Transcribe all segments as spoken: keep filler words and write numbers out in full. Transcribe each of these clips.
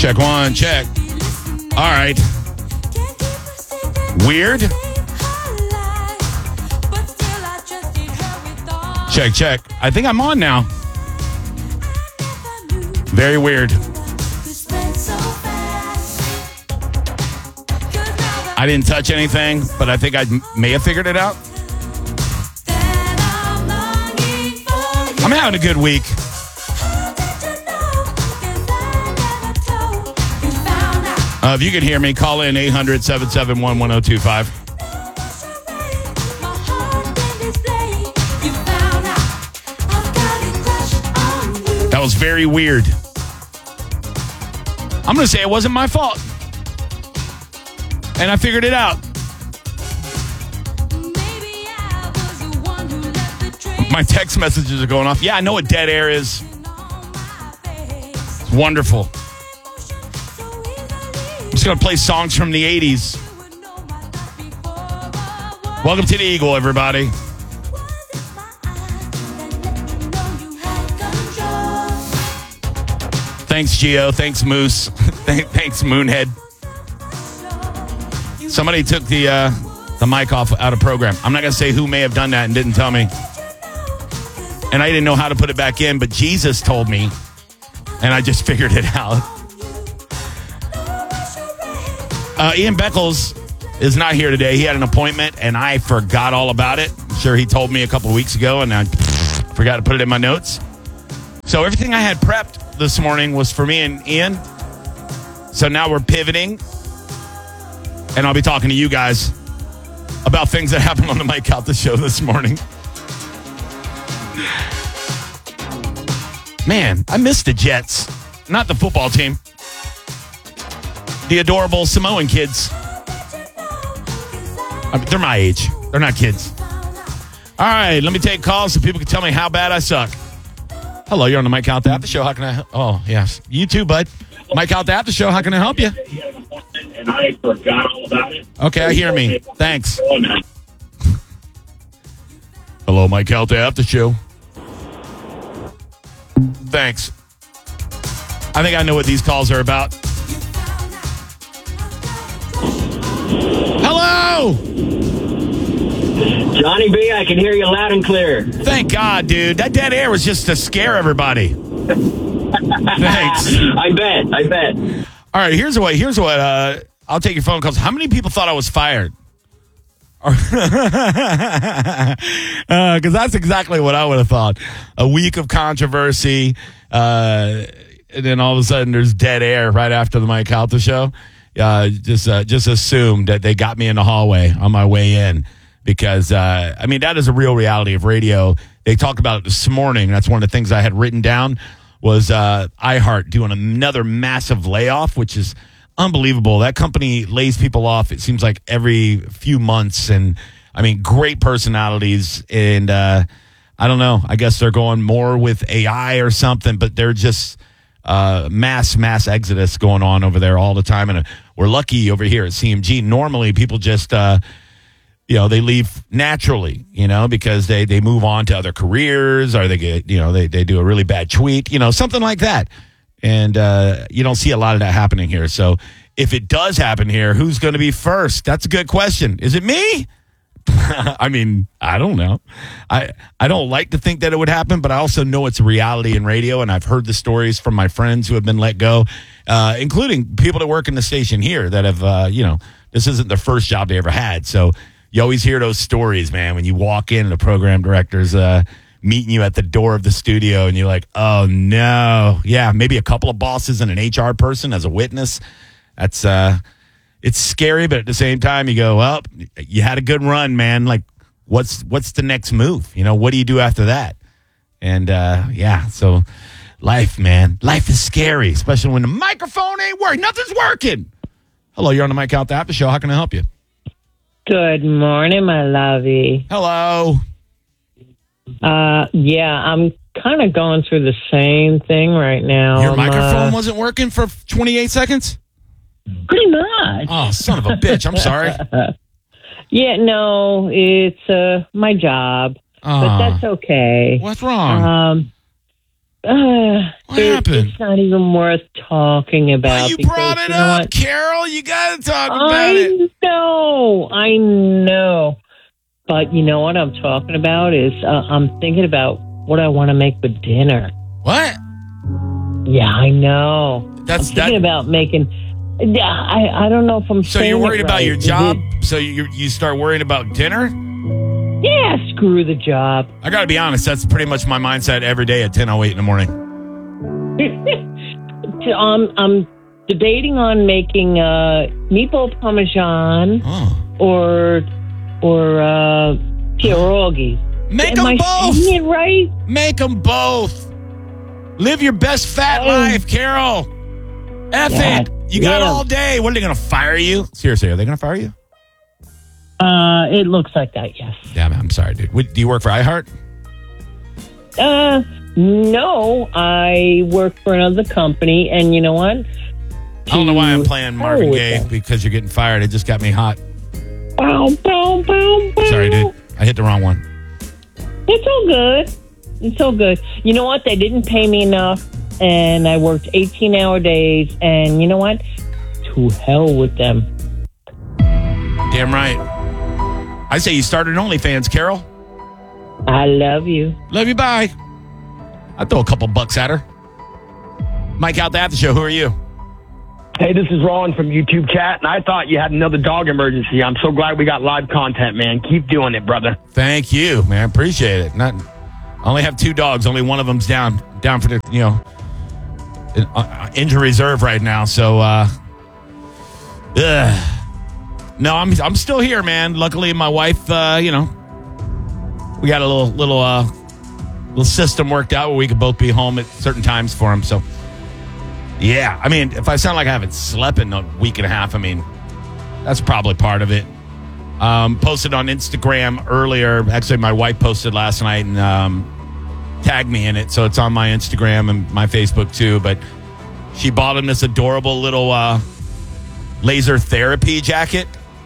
Check one, check. All right. Weird. Check, check. I think I'm on now. Very weird. I didn't touch anything, but I think I may have figured it out. I'm having a good week. Uh, if you can hear me, call in eight hundred, seven seven one, one oh two five. That was very weird. I'm going to say it wasn't my fault. And I figured it out. My text messages are going off. Yeah, I know what dead air is. It's wonderful. I'm just going to play songs from the eighties. Welcome to the Eagle, everybody. Thanks, Gio. Thanks, Moose. Thanks, Moonhead. Somebody took the uh, the mic off out of program. I'm not going to say who may have done that and didn't tell me. And I didn't know how to put it back in, but Jesus told me, and I just figured it out. Uh, Ian Beckles is not here today. He had an appointment, and I forgot all about it. I'm sure he told me a couple of weeks ago, and I forgot to put it in my notes. So everything I had prepped this morning was for me and Ian. So now we're pivoting, and I'll be talking to you guys about things that happened on the Mike Calta show this morning. Man, I missed the Jets. Not the football team. The adorable Samoan kids. I mean, they're my age. They're not kids. All right, let me take calls so people can tell me how bad I suck. Hello, you're on the Mike Calta After Show. How can I help? Oh, yes. You too, bud. Mike Calta After Show. How can I help you? And I forgot all about it. Okay, I hear me. Thanks. Hello, Mike Calta After Show. Thanks. I think I know what these calls are about. Hello! Johnny B, I can hear you loud and clear. Thank God, dude. That dead air was just to scare everybody. Thanks. I bet. I bet. All right, here's what. Here's what. Uh, I'll take your phone calls. How many people thought I was fired? Because uh, that's exactly what I would have thought. A week of controversy, uh, and then all of a sudden there's dead air right after the Mike Calta show. Uh, just uh, just assumed that they got me in the hallway on my way in because, uh, I mean, that is a real reality of radio. They talked about it this morning. That's one of the things I had written down was uh, iHeart doing another massive layoff, which is unbelievable. That company lays people off, it seems like, every few months. And, I mean, great personalities. And uh, I don't know. I guess they're going more with A I or something, but they're just uh, mass, mass exodus going on over there all the time. And uh, we're lucky over here at C M G. Normally, people just, uh, you know, they leave naturally, you know, because they, they move on to other careers or they get, you know, they, they do a really bad tweet, you know, something like that. And uh, you don't see a lot of that happening here. So if it does happen here, who's going to be first? That's a good question. Is it me? I mean, I don't know. I I don't like to think that it would happen, but I also know it's a reality in radio, and I've heard the stories from my friends who have been let go, uh, including people that work in the station here that have, uh, you know, this isn't their first job they ever had. So you always hear those stories, man, when you walk in and the program director's uh, meeting you at the door of the studio, and you're like, oh, no. Yeah, maybe a couple of bosses and an H R person as a witness. That's uh it's scary, but at the same time, you go, well, you had a good run, man. Like, what's what's the next move? You know, what do you do after that? And, uh, yeah, so life, man. Life is scary, especially when the microphone ain't working. Nothing's working. Hello, you're on the Mike Calta After Show. How can I help you? Good morning, my lovey. Hello. Uh, yeah, I'm kind of going through the same thing right now. Your I'm, microphone uh, wasn't working for twenty-eight seconds? Pretty much. Oh, son of a bitch. I'm sorry. Yeah, no, it's uh, my job, Uh, but that's okay. What's wrong? Um, Uh, What it- happened? It's not even worth talking about. Well, you because, brought it you know up, what? Carol. You got to talk about I it. know, I know. But you know what I'm talking about is uh, I'm thinking about what I want to make for dinner. What? Yeah, I know. That's I'm thinking that. about making. Yeah, I I don't know if I'm. So saying you're it worried about right. your Is job? it- So you you start worrying about dinner? Yeah, screw the job. I got to be honest. That's pretty much my mindset every day at ten oh eight in the morning. um, I'm debating on making uh, meatball parmesan Oh. or or uh, pierogi. Make Am them I both. saying it right? Make them both. Live your best fat Oh. life, Carol. F Yeah. it. You got Yeah. all day. What are they going to fire you? Seriously, are they going to fire you? Uh, it looks like that. Yes. Yeah, man, I'm sorry, dude. What, do you work for iHeart? Uh, no, I work for another company, and you know what? I don't know why I'm playing Marvin with Gaye that. because you're getting fired. It just got me hot. Bow, bow, bow, bow. Sorry, dude. I hit the wrong one. It's all good. It's all good. You know what? They didn't pay me enough, and I worked eighteen-hour days, and you know what? To hell with them. Damn right. I say you started OnlyFans, Carol. I love you. Love you, bye. I'd throw a couple bucks at her. Mike out the after show. Who are you? Hey, this is Ron from YouTube Chat, and I thought you had another dog emergency. I'm so glad we got live content, man. Keep doing it, brother. Thank you, man. Appreciate it. Not, I only have two dogs. Only one of them's down, down for the, you know, in- uh, injury reserve right now. So, uh, ugh. No, I'm I'm still here, man. Luckily, my wife, uh, you know, we got a little little uh, little system worked out where we could both be home at certain times for him. So, yeah. I mean, if I sound like I haven't slept in a week and a half, I mean, that's probably part of it. Um, posted on Instagram earlier. Actually, my wife posted last night and um, tagged me in it. So it's on my Instagram and my Facebook too. But she bought him this adorable little uh, laser therapy jacket.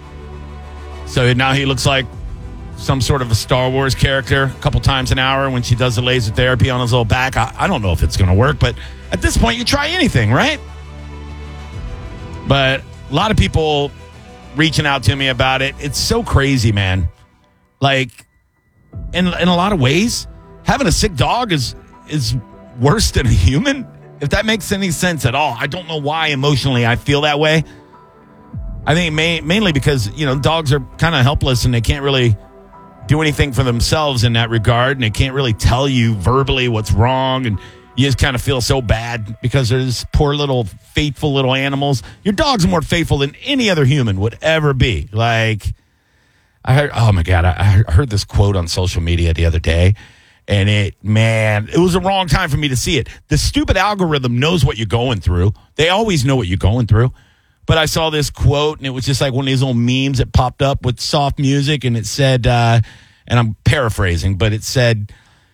So now he looks like some sort of a Star Wars character a couple times an hour when she does the laser therapy on his little back. I, I don't know if it's going to work, but at this point, you try anything, right? But a lot of people reaching out to me about it. It's so crazy, man. Like, in in a lot of ways, having a sick dog is is worse than a human, if that makes any sense at all. I don't know why emotionally I feel that way. I think ma- mainly because, you know, dogs are kind of helpless and they can't really do anything for themselves in that regard, and they can't really tell you verbally what's wrong, and you just kind of feel so bad because there's poor little faithful little animals. Your dog's more faithful than any other human would ever be. Like, I heard, oh my God, I, I heard this quote on social media the other day, and it, man, it was the wrong time for me to see it. The stupid algorithm knows what you're going through. They always know what you're going through. But I saw this quote, and it was just like one of these little memes that popped up with soft music, and it said, uh, and I'm paraphrasing, but it said,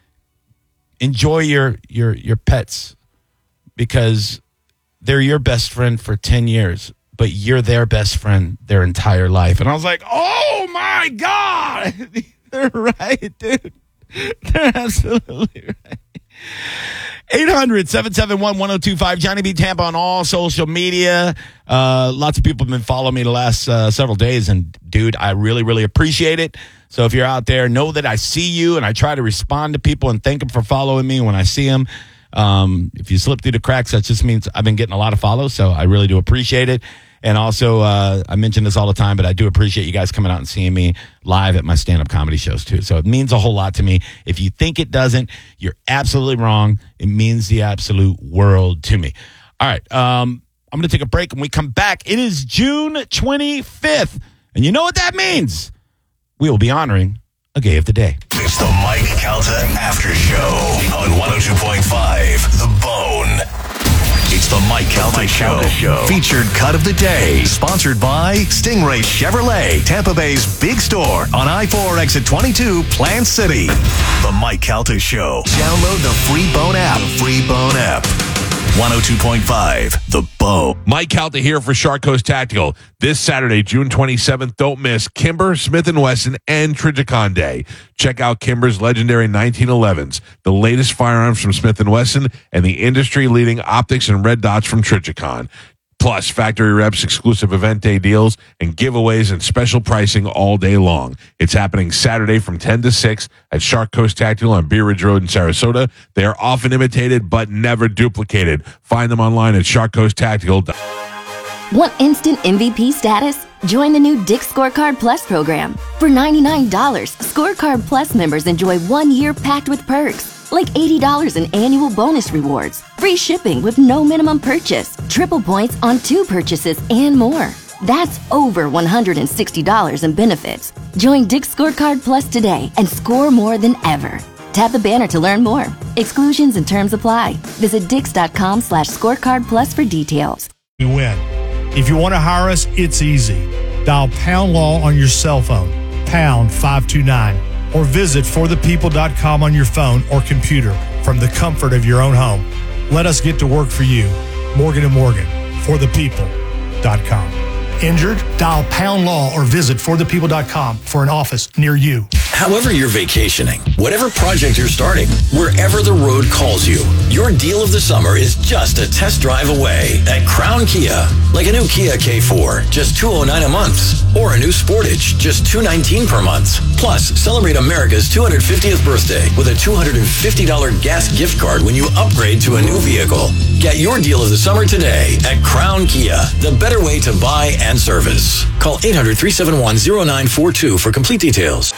enjoy your your your pets because they're your best friend for ten years, but you're their best friend their entire life. And I was like, oh, my God. They're right, dude. They're absolutely right. eight hundred, seven seven one, one oh two five. Johnny B. Tampa on all social media. Uh, lots of people have been following me the last uh, several days. And, dude, I really, really appreciate it. So if you're out there, know that I see you and I try to respond to people and thank them for following me when I see them. Um, if you slip through the cracks, that just means I've been getting a lot of follows. So I really do appreciate it. And also, uh, I mention this all the time, but I do appreciate you guys coming out and seeing me live at my stand-up comedy shows, too. So it means a whole lot to me. If you think it doesn't, you're absolutely wrong. It means the absolute world to me. All right. Um, I'm going to take a break. When we come back, it is June twenty-fifth. And you know what that means? We will be honoring a gay of the day. It's the Mike Calta After Show on one oh two point five The Bone. It's the Mike Calta, Mike Calta Show. Show. Featured cut of the day. Sponsored by Stingray Chevrolet, Tampa Bay's big store on I four exit twenty-two, Plant City. The Mike Calta Show. Download the free Bone app. The free Bone app. one oh two point five The Bone. Mike Calta here for Shark Coast Tactical. This Saturday, June twenty-seventh, don't miss Kimber, Smith and Wesson, and Trijicon Day. Check out Kimber's legendary nineteen elevens, the latest firearms from Smith and Wesson, and the industry-leading optics and red dots from Trijicon. Plus, factory reps, exclusive event day deals, and giveaways and special pricing all day long. It's happening Saturday from ten to six at Shark Coast Tactical on Bee Ridge Road in Sarasota. They are often imitated but never duplicated. Find them online at shark coast tactical dot com. Want instant M V P status? Join the new Dick's Scorecard Plus program. For ninety-nine dollars, Scorecard Plus members enjoy one year packed with perks, like eighty dollars in annual bonus rewards, free shipping with no minimum purchase, triple points on two purchases, and more. That's over one hundred sixty dollars in benefits. Join Dick's Scorecard Plus today and score more than ever. Tap the banner to learn more. Exclusions and terms apply. Visit dix.com slash scorecard plus for details. You win. If you want to hire us, it's easy. Dial Pound Law on your cell phone, pound five two nine, or visit for the people dot com on your phone or computer from the comfort of your own home. Let us get to work for you. Morgan and Morgan, for the people dot com. Injured? Dial Pound Law or visit for the people dot com for an office near you. However you're vacationing, whatever project you're starting, wherever the road calls you, your deal of the summer is just a test drive away at Crown Kia. Like a new Kia K four, just two hundred nine dollars a month, or a new Sportage, just two hundred nineteen dollars per month. Plus, celebrate America's two hundred fiftieth birthday with a two hundred fifty dollars gas gift card when you upgrade to a new vehicle. Get your deal of the summer today at Crown Kia, the better way to buy and service. Call eight hundred, three seven one, zero nine four two for complete details.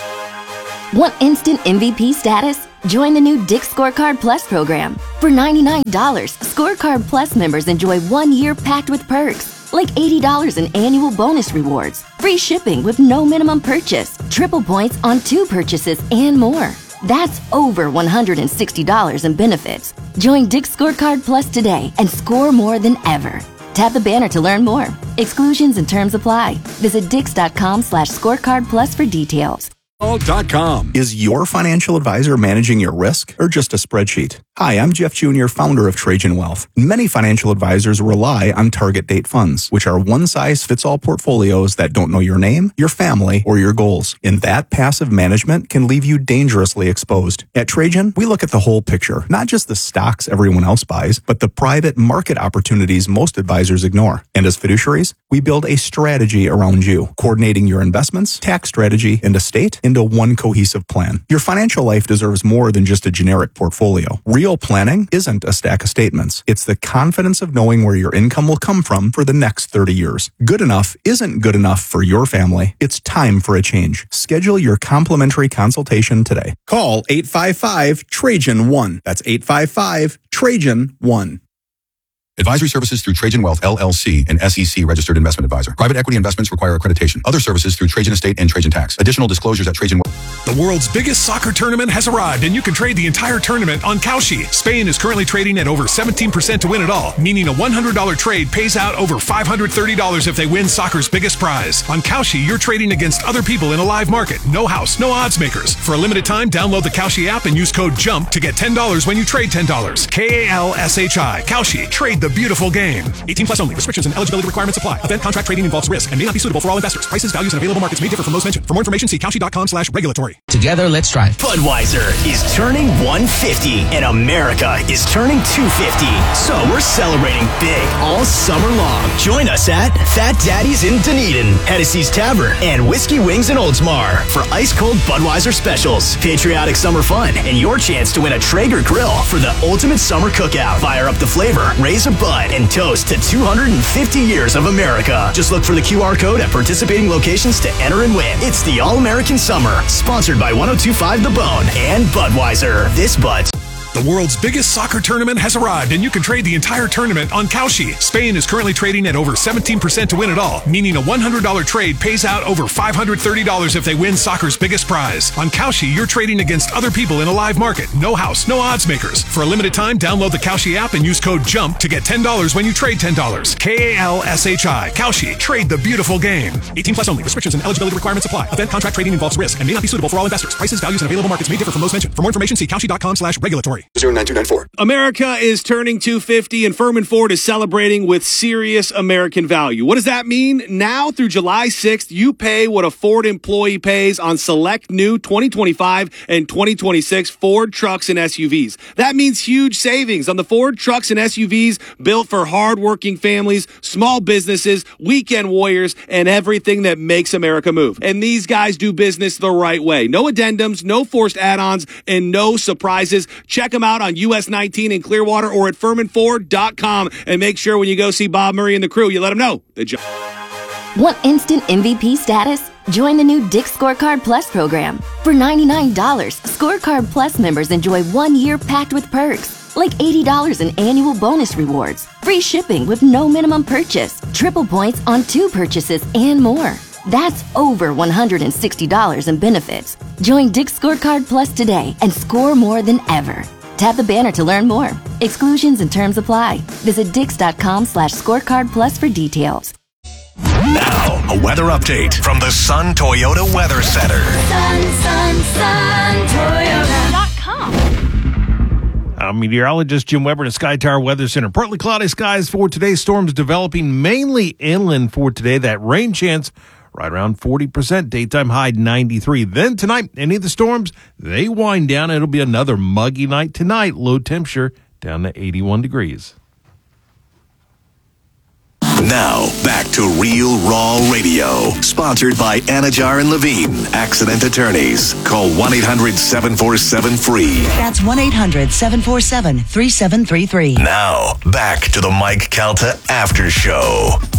Want instant M V P status? Join the new Dick's Scorecard Plus program. For ninety-nine dollars, Scorecard Plus members enjoy one year packed with perks, like eighty dollars in annual bonus rewards, free shipping with no minimum purchase, triple points on two purchases, and more. That's over one hundred sixty dollars in benefits. Join Dick's Scorecard Plus today and score more than ever. Tap the banner to learn more. Exclusions and terms apply. Visit dix.com slash scorecard plus for details. dot com. Is your financial advisor managing your risk or just a spreadsheet? Hi, I'm Jeff Junior, founder of Trajan Wealth. Many financial advisors rely on target date funds, which are one-size-fits-all portfolios that don't know your name, your family, or your goals. And that passive management can leave you dangerously exposed. At Trajan, we look at the whole picture, not just the stocks everyone else buys, but the private market opportunities most advisors ignore. And as fiduciaries, we build a strategy around you, coordinating your investments, tax strategy, and estate into one cohesive plan. Your financial life deserves more than just a generic portfolio. Real planning isn't a stack of statements. It's the confidence of knowing where your income will come from for the next thirty years. Good enough isn't good enough for your family. It's time for a change. Schedule your complimentary consultation today. Call eight five five, Trajan one. That's eight five five, Trajan one. Advisory services through Trajan Wealth, L L C, an S E C registered investment advisor. Private equity investments require accreditation. Other services through Trajan Estate and Trajan Tax. Additional disclosures at Trajan Wealth. The world's biggest soccer tournament has arrived, and you can trade the entire tournament on Kalshi. Spain is currently trading at over seventeen percent to win it all, meaning a one hundred dollars trade pays out over five hundred thirty dollars if they win soccer's biggest prize. On Kalshi, you're trading against other people in a live market. No house, no odds makers. For a limited time, download the Kalshi app and use code JUMP to get ten dollars when you trade ten dollars. K A L S H I. Kalshi. Trade the beautiful game. eighteen plus only. Restrictions and eligibility requirements apply. Event contract trading involves risk and may not be suitable for all investors. Prices, values, and available markets may differ from those mentioned. For more information, see Kalshi.com slash regulatory. Together, let's drive. Budweiser is turning one fifty and America is turning two fifty. So we're celebrating big all summer long. Join us at Fat Daddy's in Dunedin, Hennessy's Tavern, and Whiskey Wings in Oldsmar for ice-cold Budweiser specials, patriotic summer fun, and your chance to win a Traeger grill for the ultimate summer cookout. Fire up the flavor, raise a bud, and toast to two hundred fifty years of America. Just look for the Q R code at participating locations to enter and win. It's the All-American Summer, sponsored by one oh two point five The Bone and Budweiser. This Bud. The world's biggest soccer tournament has arrived, and you can trade the entire tournament on Kalshi. Spain is currently trading at over seventeen percent to win it all, meaning a one hundred dollars trade pays out over five hundred thirty dollars if they win soccer's biggest prize. On Kalshi, you're trading against other people in a live market. No house, no odds makers. For a limited time, download the Kalshi app and use code JUMP to get ten dollars when you trade ten dollars. K A L S H I. Kalshi. Trade the beautiful game. eighteen plus only. Restrictions and eligibility requirements apply. Event contract trading involves risk and may not be suitable for all investors. Prices, values, and available markets may differ from those mentioned. For more information, see Kalshi.com slash regulatory. Illinois. zero nine two nine four. America is turning two fifty, and Furman Ford is celebrating with serious American value. What does that mean? Now through July sixth, you pay what a Ford employee pays on select new twenty twenty-five and twenty twenty-six Ford trucks and S U Vs. That means huge savings on the Ford trucks and S U Vs built for hardworking families, small businesses, weekend warriors, and everything that makes America move. And these guys do business the right way. No addendums, no forced add-ons, and no surprises. Check them out on U S nineteen in Clearwater or at Furman Ford dot com. And make sure when you go see Bob Murray and the crew, you let them know the job. Want instant M V P status? Join the new Dick's Scorecard Plus program. For ninety-nine dollars, Scorecard Plus members enjoy one year packed with perks, like eighty dollars in annual bonus rewards, free shipping with no minimum purchase, triple points on two purchases, and more. That's over one hundred sixty dollars in benefits. Join Dick's Scorecard Plus today and score more than ever. Tap the banner to learn more. Exclusions and terms apply. Visit dix.com slash scorecard plus for details. Now, a weather update from the Sun Toyota Weather Center. Sun, sun, sun, Toyota dot com. I'm meteorologist Jim Weber at Sky Tower Weather Center. Partly cloudy skies for today. Storms developing mainly inland for today. That rain chance right around forty percent. Daytime high ninety-three. Then tonight, any of the storms, they wind down. It'll be another muggy night tonight. Low temperature down to eighty-one degrees. Now, back to Real Raw Radio. Sponsored by Anajar and Levine, Accident Attorneys. Call one eight hundred seven four seven free. That's one eight hundred seven four seven three seven three three. Now, back to the Mike Calta After Show